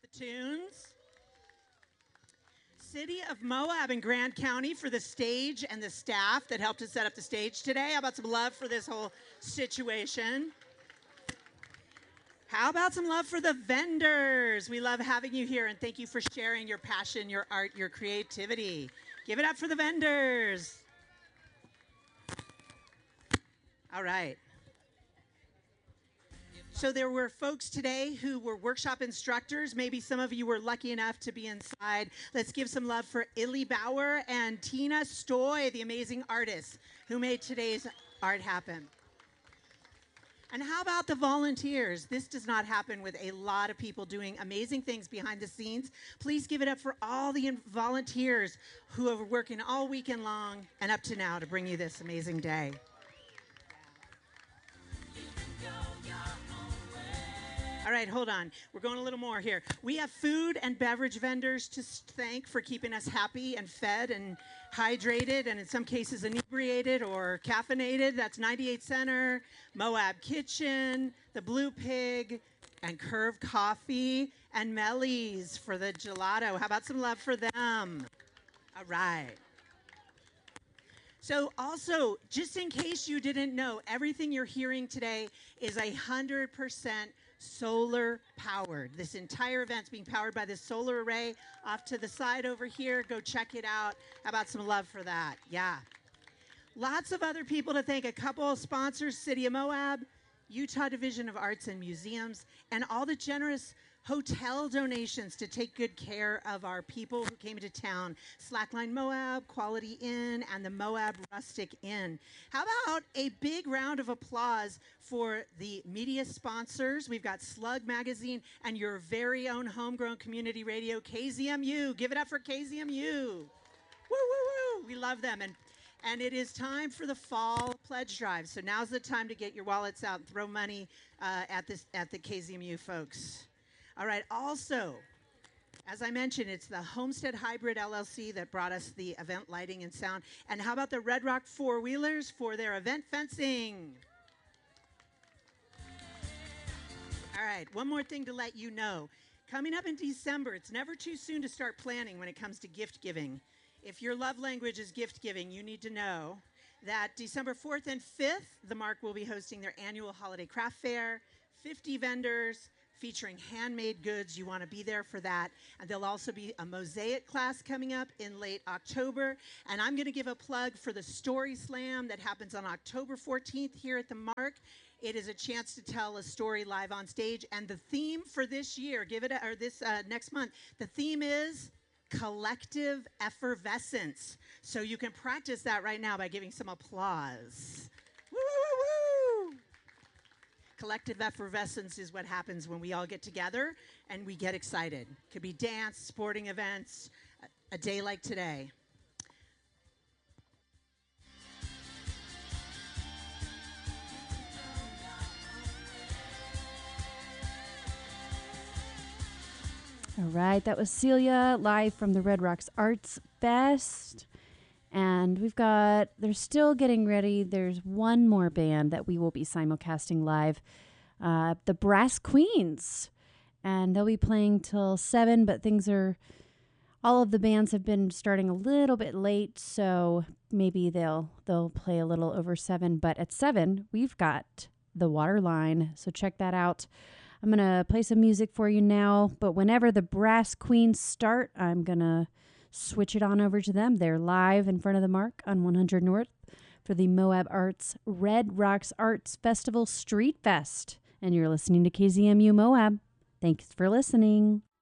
The tunes. City of Moab in Grand County for the stage and the staff that helped us set up the stage today. How about some love for this whole situation? How about some love for the vendors? We love having you here, and thank you for sharing your passion, your art, your creativity. Give it up for the vendors. All right. So there were folks today who were workshop instructors. Maybe some of you were lucky enough to be inside. Let's give some love for Illy Bauer and Tina Stoy, the amazing artists who made today's art happen. And how about the volunteers? This does not happen with a lot of people doing amazing things behind the scenes. Please give it up for all the volunteers who are working all weekend long and up to now to bring you this amazing day. All right, hold on. We're going a little more here. We have food and beverage vendors to thank for keeping us happy and fed and hydrated, and in some cases inebriated or caffeinated. That's 98 Center, Moab Kitchen, the Blue Pig, and Curve Coffee, and Melly's for the gelato. How about some love for them? All right. So also, just in case you didn't know, everything you're hearing today is 100% solar powered. This entire event's being powered by this solar array off to the side over here. Go check it out. How about some love for that? Yeah. Lots of other people to thank. A couple of sponsors, City of Moab, Utah Division of Arts and Museums, and all the generous hotel donations to take good care of our people who came into town. Slackline Moab, Quality Inn, and the Moab Rustic Inn. How about a big round of applause for the media sponsors? We've got Slug Magazine and your very own homegrown community radio, KZMU. Give it up for KZMU. Woo, woo, woo. We love them. And it is time for the fall pledge drive. So now's the time to get your wallets out and throw money at the KZMU folks. All right, also, as I mentioned, it's the Homestead Hybrid LLC that brought us the event lighting and sound. And how about the Red Rock Four-Wheelers for their event fencing? All right, one more thing to let you know. Coming up in December, it's never too soon to start planning when it comes to gift giving. If your love language is gift giving, you need to know that December 4th and 5th, the Mark will be hosting their annual holiday craft fair, 50 vendors, featuring handmade goods. You want to be there for that. And there'll also be a mosaic class coming up in late October. And I'm going to give a plug for the Story Slam that happens on October 14th here at the Mark. It is a chance to tell a story live on stage. And the theme for this year, next month, the theme is collective effervescence. So you can practice that right now by giving some applause. Woo, woo, woo. Collective effervescence is what happens when we all get together and we get excited. Could be dance, sporting events, a day like today. All right, that was Celia live from the Red Rocks Arts Fest. And they're still getting ready. There's one more band that we will be simulcasting live, the Brass Queens. And they'll be playing till 7, but all of the bands have been starting a little bit late, so maybe they'll play a little over 7. But at 7, we've got the Waterline, so check that out. I'm going to play some music for you now, but whenever the Brass Queens start, I'm going to switch it on over to them. They're live in front of the Mark on 100 North for the Moab Arts Red Rocks Arts Festival Street Fest. And you're listening to KZMU Moab. Thanks for listening.